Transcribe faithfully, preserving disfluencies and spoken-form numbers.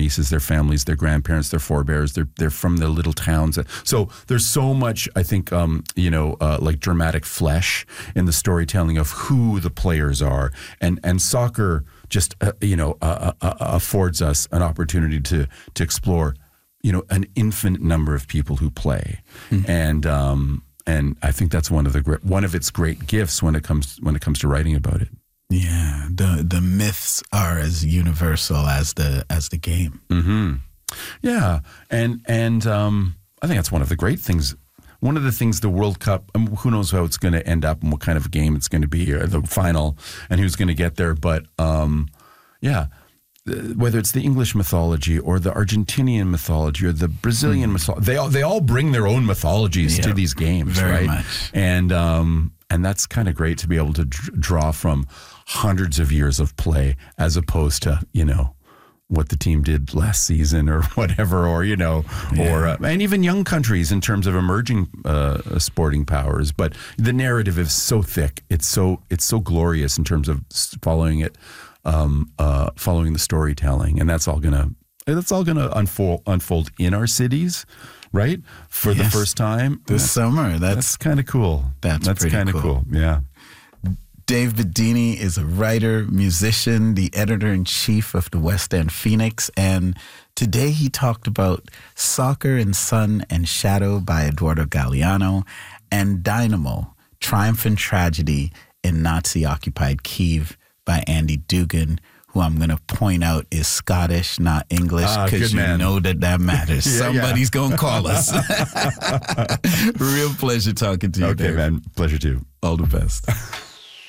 nieces, their families, their grandparents, their forebears. They're they're from their little towns. So there's so much, I think, um, you know, uh, like dramatic flesh in the storytelling of who the players are, and and soccer just uh, you know uh, uh, affords us an opportunity to to explore, you know, an infinite number of people who play, mm-hmm. and um, and I think that's one of the great, one of its great gifts when it comes when it comes to writing about it. Yeah, the the myths are as universal as the as the game. Mm-hmm. Yeah, and and um, I think that's one of the great things. One of the things the World Cup, um, who knows how it's going to end up and what kind of game it's going to be, or the final, and who's going to get there. But um, yeah, whether it's the English mythology or the Argentinian mythology or the Brazilian mm. mythology, they all they all bring their own mythologies yeah, to these games, very right? Much. And um, and that's kind of great to be able to dr- draw from hundreds of years of play as opposed to, you know, what the team did last season or whatever, or, you know, yeah. or, uh, and even young countries in terms of emerging uh, sporting powers. But the narrative is so thick. It's so, it's so glorious in terms of following it, um, uh, following the storytelling. And that's all going to, that's all going to unfold, unfold in our cities, right? For yes. the first time. This that's, summer. That's, that's kind of cool. That's, that's kind of cool. cool. Yeah. Dave Bedini is a writer, musician, the editor-in-chief of the West End Phoenix, and today he talked about Soccer in Sun and Shadow by Eduardo Galeano and Dynamo, Triumph and Tragedy in Nazi-occupied Kyiv by Andy Dugan, who I'm going to point out is Scottish, not English, because uh, you man. know that that matters. yeah, Somebody's yeah. going to call us. Real pleasure talking to you, Okay, Dave. man. Pleasure too. All the best.